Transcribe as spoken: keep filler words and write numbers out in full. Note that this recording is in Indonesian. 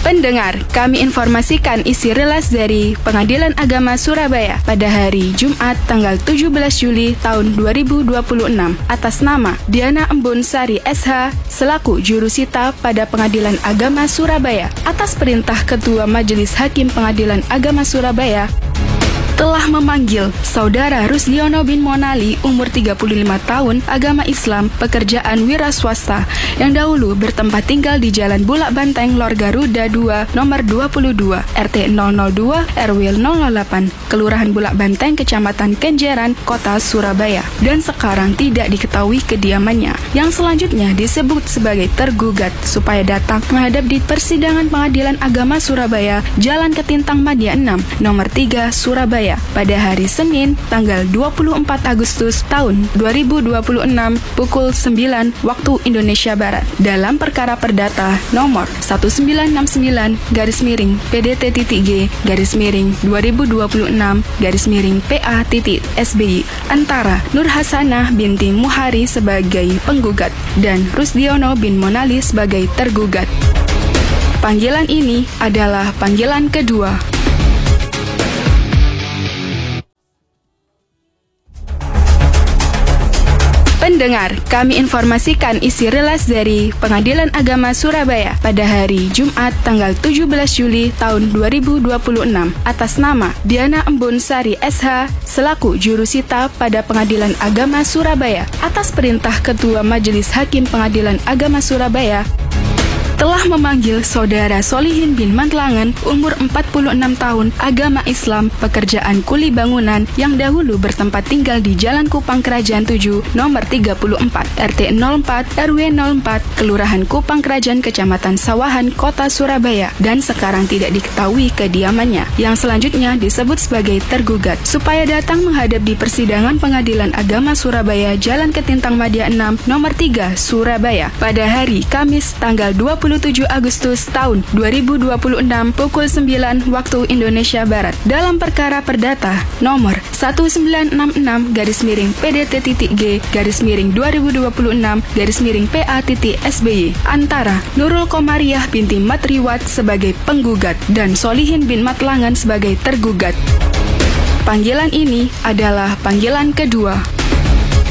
Pendengar, kami informasikan isi rilis dari Pengadilan Agama Surabaya pada hari Jumat tanggal tujuh belas Juli tahun dua ribu dua puluh enam atas nama Diana Embun Sari S H selaku jurusita pada Pengadilan Agama Surabaya atas perintah Ketua Majelis Hakim Pengadilan Agama Surabaya telah memanggil Saudara Rusdiono bin Monali umur tiga puluh lima tahun, agama Islam, pekerjaan wira swasta yang dahulu bertempat tinggal di Jalan Bulak Banteng, Lor Garuda dua, nomor dua puluh dua, R T nol nol dua, R W nol nol delapan, Kelurahan Bulak Banteng, Kecamatan Kenjeran, Kota Surabaya, dan sekarang tidak diketahui kediamannya, yang selanjutnya disebut sebagai tergugat supaya datang menghadap di persidangan Pengadilan Agama Surabaya, Jalan Ketintang Madia enam, nomor tiga, Surabaya, pada hari Senin tanggal dua puluh empat Agustus tahun dua ribu dua puluh enam pukul sembilan waktu Indonesia Barat dalam perkara perdata nomor satu sembilan enam sembilan garis miring P D T G garis miring dua ribu dua puluh enam garis miring P A S B Y antara Nur Hasanah binti Muhari sebagai penggugat dan Rusdiono bin Monali sebagai tergugat. Panggilan ini adalah panggilan kedua. Pendengar, kami informasikan isi rilis dari Pengadilan Agama Surabaya pada hari Jumat tanggal tujuh belas Juli tahun dua ribu dua puluh enam atas nama Diana Embun Sari S H selaku jurusita pada Pengadilan Agama Surabaya atas perintah Ketua Majelis Hakim Pengadilan Agama Surabaya telah memanggil Saudara Solihin bin Matlangan umur empat puluh enam tahun, agama Islam, pekerjaan kuli bangunan yang dahulu bertempat tinggal di Jalan Kupang Kerajaan tujuh, nomor tiga puluh empat, R T nol empat, R W nol empat, Kelurahan Kupang Kerajaan, Kecamatan Sawahan, Kota Surabaya, dan sekarang tidak diketahui kediamannya, yang selanjutnya disebut sebagai tergugat, supaya datang menghadap di persidangan Pengadilan Agama Surabaya, Jalan Ketintang Madia enam, nomor tiga, Surabaya, pada hari Kamis tanggal dua puluh tujuh Agustus tahun dua ribu dua puluh enam pukul sembilan waktu Indonesia Barat dalam perkara perdata nomor satu sembilan enam enam garis miring P D T G garis miring dua ribu dua puluh enam garis miring P A S B Y antara Nurul Komariah binti Matriwat sebagai penggugat dan Solihin bin Matlangan sebagai tergugat. Panggilan ini adalah panggilan kedua.